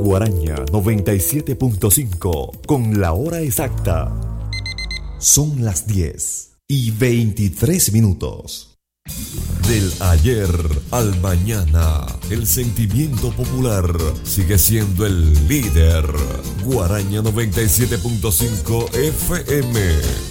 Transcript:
Guaraña 97.5 con la hora exacta. Son las 10:23. Del ayer al mañana, el sentimiento popular sigue siendo el líder. Guaraña 97.5 FM.